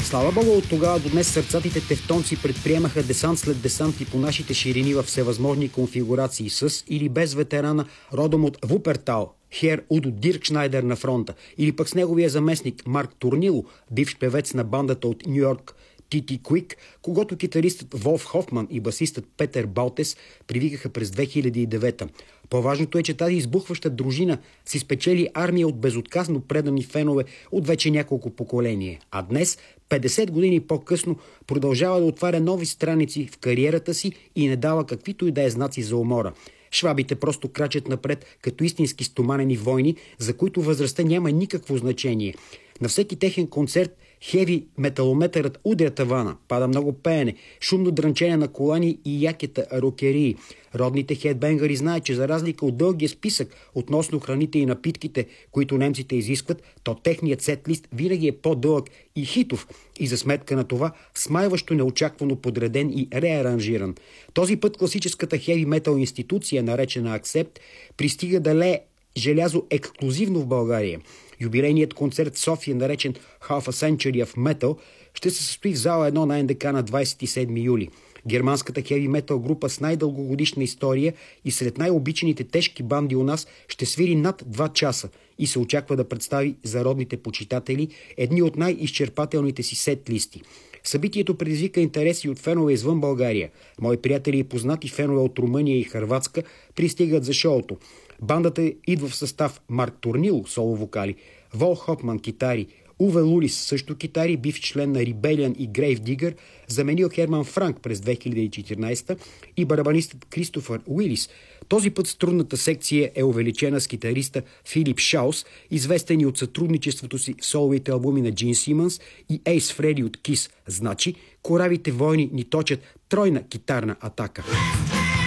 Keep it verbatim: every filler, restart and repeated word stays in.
Слава Богу, от тогава до днес сърцатите тевтонци предприемаха десант след десант и по нашите ширини във всевъзможни конфигурации с или без ветерана родом от Вупертал, Хер Удо Диркшнайдер на фронта, или пък с неговия заместник Марк Турнило, бивш певец на бандата от Ню Йорк Ти-Ти Куик, когато китаристът Волф Хофман и басистът Петър Балтес привикаха през две хиляди и девета. По-важното е, че тази избухваща дружина си спечели армия от безотказно предани фенове от вече няколко поколения. А днес, петдесет години по-късно, продължава да отваря нови страници в кариерата си и не дава каквито и да е знаци за умора. Швабите просто крачат напред като истински стоманени войни, за които възрастта няма никакво значение. На всеки техен концерт хеви металометърът удря тавана, пада много пеене, шумно дрънчене на колани и якета рокерии. Родните хедбенгъри знаят, че за разлика от дългия списък относно храните и напитките, които немците изискват, то техният сетлист винаги е по-дълъг и хитов и за сметка на това смайващо неочаквано подреден и реаранжиран. Този път класическата хеви метал институция, наречена Accept, пристига да лее желязо ексклюзивно в България. Юбилейният концерт в София, наречен Half a Century of Metal, ще се състои в зала едно на Ен Де Ка на двадесет и седми юли. Германската хеви метал група с най-дългогодишна история и сред най-обичаните тежки банди у нас ще свири над два часа и се очаква да представи за родните почитатели едни от най-изчерпателните си сет листи. Събитието предизвика интереси от фенове извън България. Мои приятели и познати фенове от Румъния и Хърватска пристигат за шоуто. Бандата идва в състав Марк Турнило, соло вокали, Вол Хопман китари, Уве Лулис също китари, бив член на Rebellion и Grave Digger, заменил Херман Франк през две хиляди и четиринадесета, и барабанистът Кристофър Уилис. Този път струнната секция е увеличена с китариста Филип Шаус, известен и от сътрудничеството си в соловите албуми на Джин Симънс и Ейс Фреди от Кис. Значи, коравите войни ни точат тройна китарна атака.